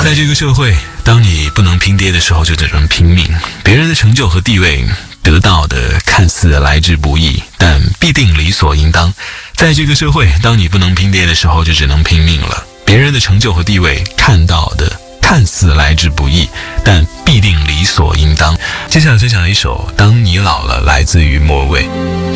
在这个社会，当你不能拼爹的时候，就只能拼命。别人的成就和地位得到的看似来之不易，但必定理所应当。在这个社会，当你不能拼爹的时候，就只能拼命了。别人的成就和地位看到的看似来之不易，但必定理所应当。接下来分享一首《当你老了》，来自于莫蔚。